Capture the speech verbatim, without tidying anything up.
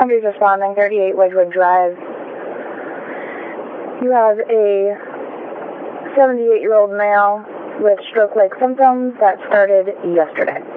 Humvee's responding, thirty-eight Wedgewood Drive. You have a seventy-eight-year-old male with stroke-like symptoms that started yesterday.